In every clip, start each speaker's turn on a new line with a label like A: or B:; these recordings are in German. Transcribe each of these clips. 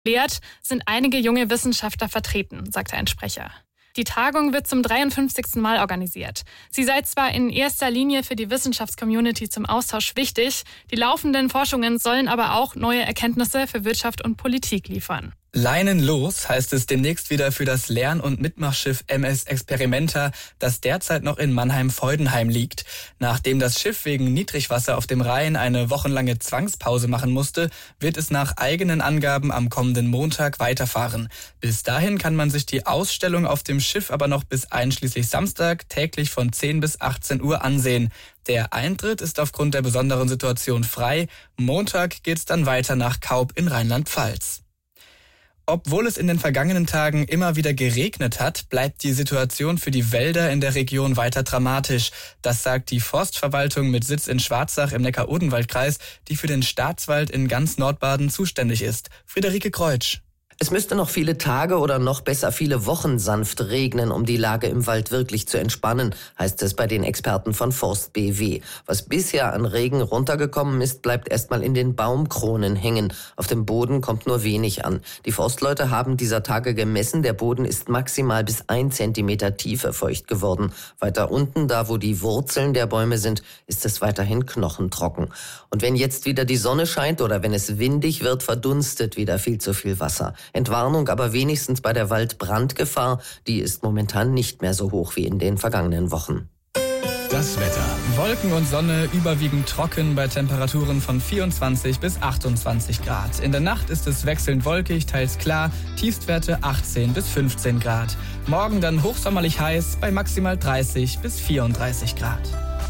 A: lehrt, sind einige junge Wissenschaftler vertreten, sagte ein Sprecher. Die Tagung wird zum 53. Mal organisiert. Sie sei zwar in erster Linie für die Wissenschaftscommunity zum Austausch wichtig, die laufenden Forschungen sollen aber auch neue Erkenntnisse für Wirtschaft und Politik liefern.
B: Leinen los heißt es demnächst wieder für das Lern- und Mitmachschiff MS Experimenta, das derzeit noch in Mannheim-Feudenheim liegt. Nachdem das Schiff wegen Niedrigwasser auf dem Rhein eine wochenlange Zwangspause machen musste, wird es nach eigenen Angaben am kommenden Montag weiterfahren. Bis dahin kann man sich die Ausstellung auf dem Schiff aber noch bis einschließlich Samstag täglich von 10 bis 18 Uhr ansehen. Der Eintritt ist aufgrund der besonderen Situation frei. Montag geht's dann weiter nach Kaub in Rheinland-Pfalz. Obwohl es in den vergangenen Tagen immer wieder geregnet hat, bleibt die Situation für die Wälder in der Region weiter dramatisch. Das sagt die Forstverwaltung mit Sitz in Schwarzach im Neckar-Odenwald-Kreis, die für den Staatswald in ganz Nordbaden zuständig ist. Friederike Kreutsch.
C: Es müsste noch viele Tage oder noch besser viele Wochen sanft regnen, um die Lage im Wald wirklich zu entspannen, heißt es bei den Experten von Forst BW. Was bisher an Regen runtergekommen ist, bleibt erstmal in den Baumkronen hängen. Auf dem Boden kommt nur wenig an. Die Forstleute haben dieser Tage gemessen, der Boden ist maximal bis 1 Zentimeter Tiefe feucht geworden. Weiter unten, da wo die Wurzeln der Bäume sind, ist es weiterhin knochentrocken. Und wenn jetzt wieder die Sonne scheint oder wenn es windig wird, verdunstet wieder viel zu viel Wasser. Entwarnung aber wenigstens bei der Waldbrandgefahr, die ist momentan nicht mehr so hoch wie in den vergangenen Wochen.
D: Das Wetter.
B: Wolken und Sonne überwiegend trocken bei Temperaturen von 24 bis 28 Grad. In der Nacht ist es wechselnd wolkig, teils klar, Tiefstwerte 18 bis 15 Grad. Morgen dann hochsommerlich heiß bei maximal 30 bis 34 Grad.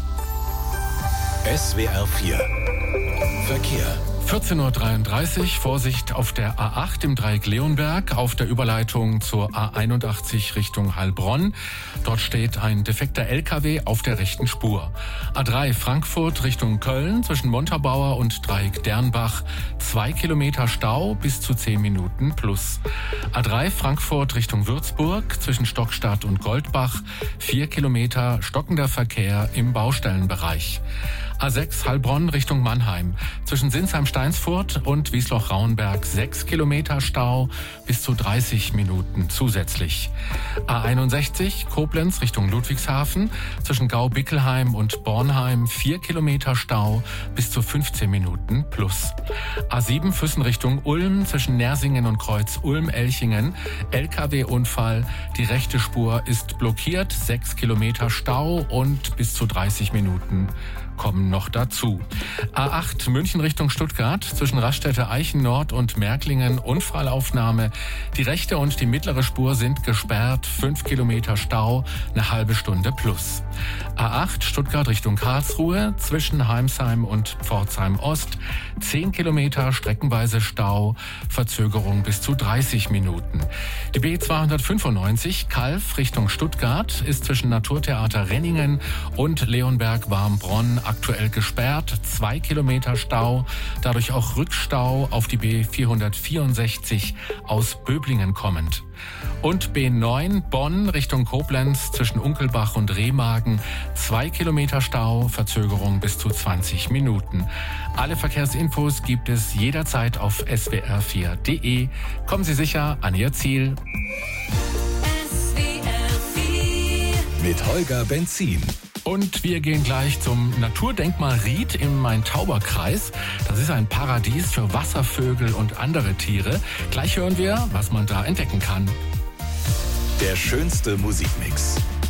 D: SWR 4 Verkehr.
E: 14.33 Uhr, Vorsicht auf der A8 im Dreieck Leonberg, auf der Überleitung zur A81 Richtung Heilbronn. Dort steht ein defekter LKW auf der rechten Spur. A3 Frankfurt Richtung Köln zwischen Montabaur und Dreieck Dernbach, 2 Kilometer Stau bis zu 10 Minuten plus. A3 Frankfurt Richtung Würzburg zwischen Stockstadt und Goldbach, 4 Kilometer stockender Verkehr im Baustellenbereich. A6 Heilbronn Richtung Mannheim zwischen Sinsheim-Steinsfurt und Wiesloch-Rauenberg 6 Kilometer Stau bis zu 30 Minuten zusätzlich. A61 Koblenz Richtung Ludwigshafen zwischen Gau-Bickelheim und Bornheim 4 Kilometer Stau bis zu 15 Minuten plus. A7 Füssen Richtung Ulm zwischen Nersingen und Kreuz Ulm-Elchingen LKW-Unfall. Die rechte Spur ist blockiert, 6 Kilometer Stau und bis zu 30 Minuten kommen noch dazu. A8 München Richtung Stuttgart zwischen Raststätte Eichen Nord und Märklingen Unfallaufnahme. Die rechte und die mittlere Spur sind gesperrt, 5 Kilometer Stau, eine halbe Stunde plus. A8 Stuttgart Richtung Karlsruhe zwischen Heimsheim und Pforzheim Ost, 10 Kilometer streckenweise Stau, Verzögerung bis zu 30 Minuten. Die B295 Calw Richtung Stuttgart ist zwischen Naturtheater Renningen und Leonberg-Warmbronn aktuell gesperrt, 2 Kilometer Stau, dadurch auch Rückstau auf die B464 aus Böblingen kommend. Und B9 Bonn Richtung Koblenz zwischen Unkelbach und Remagen, 2 Kilometer Stau, Verzögerung bis zu 20 Minuten. Alle Verkehrsinfos gibt es jederzeit auf swr4.de. Kommen Sie sicher an Ihr Ziel.
D: Mit Holger Benzin.
E: Und wir gehen gleich zum Naturdenkmal Ried im Main-Tauber-Kreis. Das ist ein Paradies für Wasservögel und andere Tiere. Gleich hören wir, was man da entdecken kann.
D: Der schönste Musikmix.